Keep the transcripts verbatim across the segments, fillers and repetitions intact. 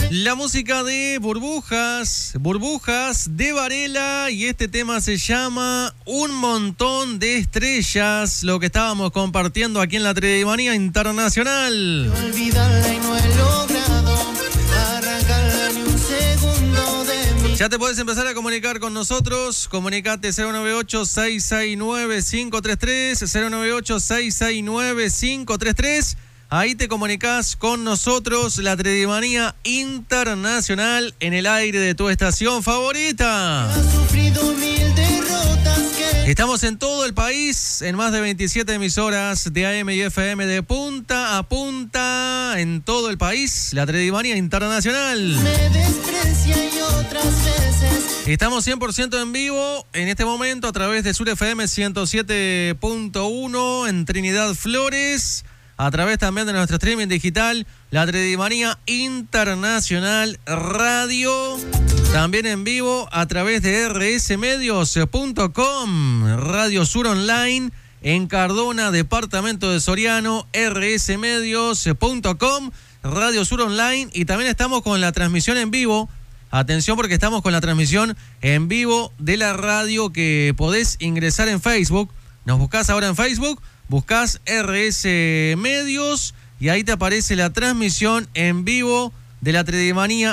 La música de Burbujas, Burbujas de Varela, y este tema se llama Un Montón de Estrellas, lo que estábamos compartiendo aquí en la Trevimanía Internacional. Olvidarla y no he logrado arrancarla ni un segundo de mí. Ya te puedes empezar a comunicar con nosotros. Comunicate cero nueve ocho, seis seis nueve, cinco tres tres, cero nueve ocho, seis seis nueve, cinco tres tres. Ahí te comunicás con nosotros, la Trevimanía Internacional, en el aire de tu estación favorita. Ha sufrido mil derrotas que... Estamos en todo el país, en más de veintisiete emisoras de A M y F M de punta a punta, en todo el país, la Trevimanía Internacional. Me desprecia y otras veces... Estamos cien por ciento en vivo en este momento a través de Sur F M ciento siete punto uno en Trinidad Flores, a través también de nuestro streaming digital, la Trevimanía Internacional Radio, también en vivo a través de erre ese medios punto com, Radio Sur Online en Cardona, departamento de Soriano, erre ese medios punto com, Radio Sur Online, y también estamos con la transmisión en vivo. Atención, porque estamos con la transmisión en vivo de la radio, que podés ingresar en Facebook. Nos buscás ahora en Facebook, buscás erre ese Medios y ahí te aparece la transmisión en vivo de la Trevimanía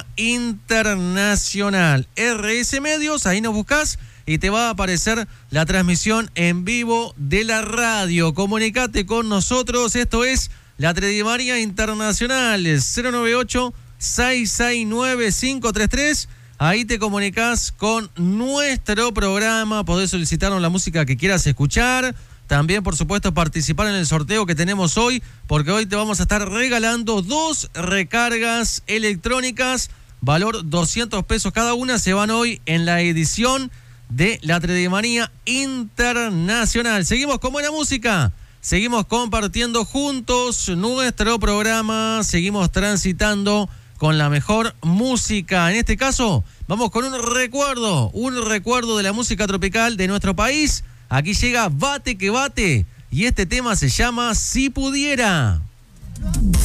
Internacional. erre ese Medios, ahí nos buscás y te va a aparecer la transmisión en vivo de la radio. Comunicate con nosotros, esto es la Trevimanía Internacional, cero nueve ocho, seis seis nueve, cinco tres tres. Ahí te comunicás con nuestro programa, podés solicitarnos la música que quieras escuchar. También, por supuesto, participar en el sorteo que tenemos hoy, porque hoy te vamos a estar regalando dos recargas electrónicas, valor doscientos pesos cada una. Se van hoy en la edición de la Trevimanía Internacional. Seguimos con buena música, seguimos compartiendo juntos nuestro programa, seguimos transitando con la mejor música. En este caso, vamos con un recuerdo, un recuerdo de la música tropical de nuestro país. Aquí llega Bate que Bate y este tema se llama Si Pudiera.